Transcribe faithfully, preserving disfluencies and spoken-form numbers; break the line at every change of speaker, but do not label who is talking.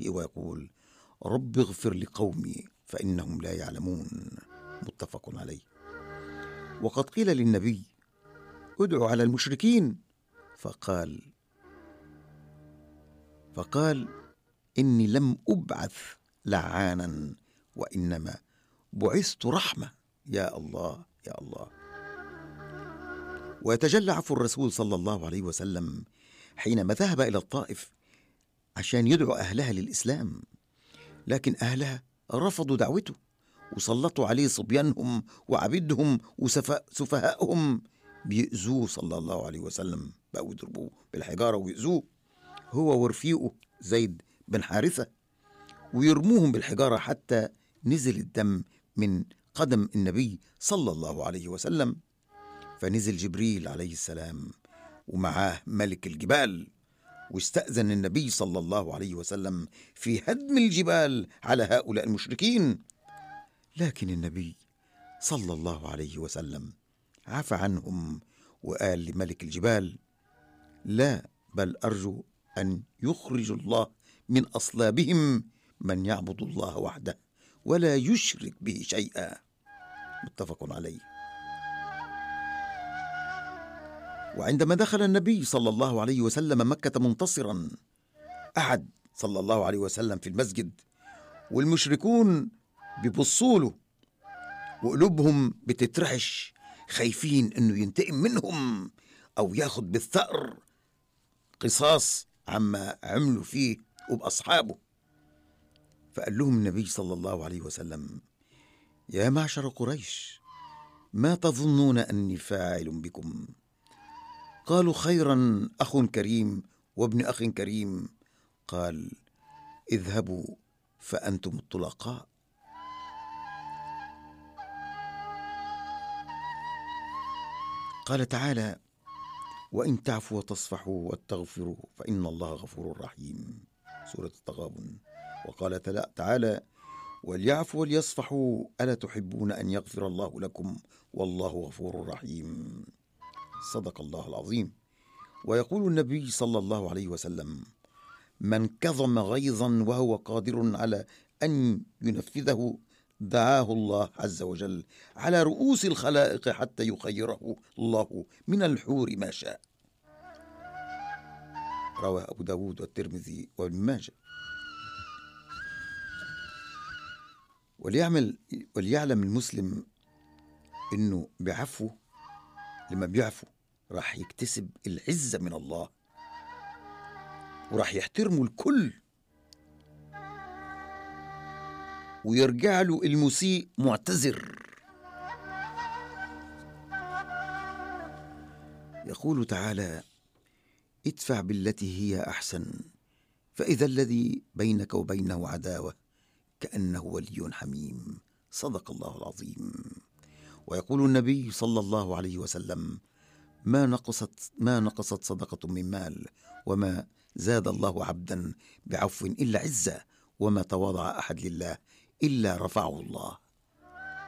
وجهه ويقول: رب اغفر لقومي فإنهم لا يعلمون. متفق عليه. وقد قيل للنبي: ادعو على المشركين، فقال فقال إني لم أبعث لعانا وإنما بعثت رحمة. يا الله يا الله. ويتجلى عفو الرسول صلى الله عليه وسلم حينما ذهب إلى الطائف عشان يدعو أهلها للإسلام، لكن أهلها رفضوا دعوته وسلطوا عليه صبيانهم وعبيدهم وسفهائهم بيؤذوه صلى الله عليه وسلم، بقوا يضربوه بالحجارة ويؤذوه هو ورفيقه زيد بن حارثة، ويرموهم بالحجارة حتى نزل الدم من قدم النبي صلى الله عليه وسلم. فنزل جبريل عليه السلام ومعاه ملك الجبال، واستأذن النبي صلى الله عليه وسلم في هدم الجبال على هؤلاء المشركين، لكن النبي صلى الله عليه وسلم عفى عنهم وقال لملك الجبال: لا، بل أرجو أن يخرج الله من أصلابهم من يعبد الله وحده ولا يشرك به شيئا. متفق عليه. وعندما دخل النبي صلى الله عليه وسلم مكة منتصرا، قعد صلى الله عليه وسلم في المسجد والمشركون بيبصوا له وقلوبهم بتترعش، خايفين انه ينتقم منهم او ياخد بالثأر قصاص عما عملوا فيه وبأصحابه. فقال لهم النبي صلى الله عليه وسلم: يا معشر قريش، ما تظنون أني فاعل بكم؟ قالوا: خيرا، أخ كريم وابن أخ كريم. قال: اذهبوا فأنتم الطلقاء. قال تعالى: وإن تعفوا وتصفحوا وتغفروا فإن الله غفور رحيم، سورة التغابن. وقال تعالى: وليعفوا وليصفحوا ألا تحبون أن يغفر الله لكم والله غفور رحيم، صدق الله العظيم. ويقول النبي صلى الله عليه وسلم: من كظم غيظا وهو قادر على أن ينفذه دعاه الله عز وجل على رؤوس الخلائق حتى يخيره الله من الحور ما شاء. رواه أبو داود والترمذي وابن ماجه. وليعمل وليعلم المسلم إنه بعفو، لما بيعفو راح يكتسب العزة من الله وراح يحترمه الكل، ويرجع له المسيء معتذر. يقول تعالى: ادفع بالتي هي أحسن فإذا الذي بينك وبينه عداوة كأنه ولي حميم، صدق الله العظيم. ويقول النبي صلى الله عليه وسلم: ما نقصت ما نقصت صدقة من مال، وما زاد الله عبدا بعفو إلا عزة، وما تواضع أحد لله إلا رفعه الله.